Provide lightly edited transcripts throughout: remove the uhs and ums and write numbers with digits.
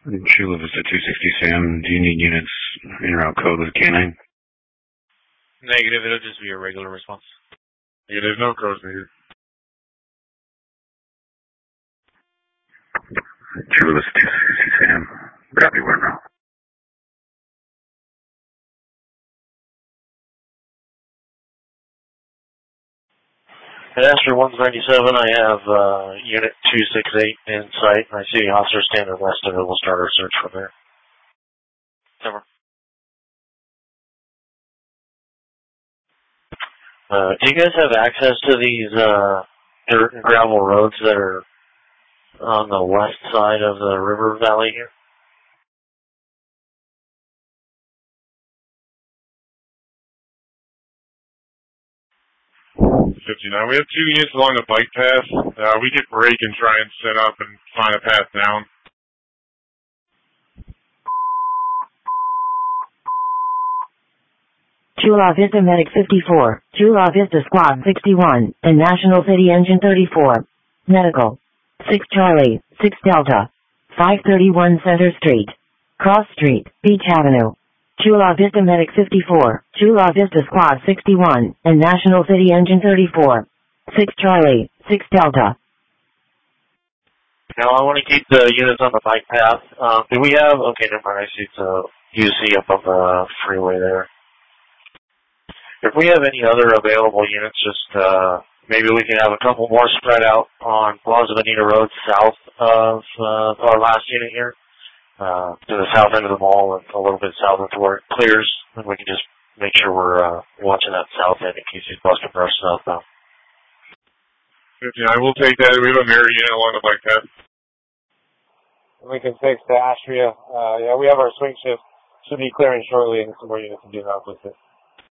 Chula Vista 260 Sam, do you need units en route code with K9? Negative, it'll just be a regular response. Yeah, there's no codes needed. Chula Vista 260 Sam, copy, where now? At Astro 197, I have Unit 268 in sight. I see officer standing west of it. We'll start our search from there. Over. Do you guys have access to these dirt and gravel roads that are on the west side of the river valley here? We have 2 units along the bike path. We could break and try and set up and find a path down. Chula Vista Medic 54, Chula Vista Squad 61, and National City Engine 34. Medical. 6 Charlie, 6 Delta. 531 Center Street. Cross Street, Beach Avenue. Chula Vista Medic 54, Chula Vista Squad 61, and National City Engine 34. 6 Charlie, 6 Delta. Now, I want to keep the units on the bike path. Do we have... Okay, never mind. I see it's a UC up on the freeway there. If we have any other available units, just maybe we can have a couple more spread out on Plaza Bonita Road south of our last unit here. To the south end of the mall and a little bit south of where it clears, and we can just make sure we're watching that south end in case he's busting for us southbound. 59, we'll take that. We have a mirror unit along the bike path. Lincoln 6 to Astria. Yeah, we have our swing shift. Should be clearing shortly, and some more units will be out with it.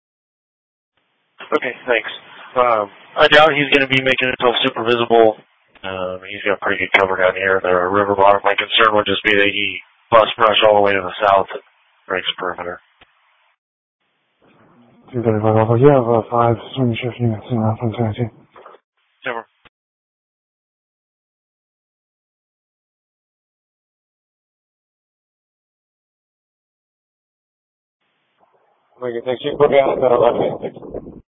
Okay, thanks. I doubt he's going to be making himself super visible. He's got pretty good cover down here. The river bottom. My concern would just be that he bus brush all the way to the south and breaks perimeter. 235 Alpha, you have 5 swing shift units in from 17. Over. Lincoln 6, you put me on the left hand 6.